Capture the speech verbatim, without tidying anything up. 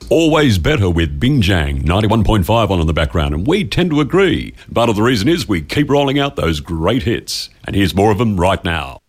always better with Bingjang ninety-one point five on in the background, and we tend to agree. Part of the reason is we keep rolling out those great hits. And here's more of them right now.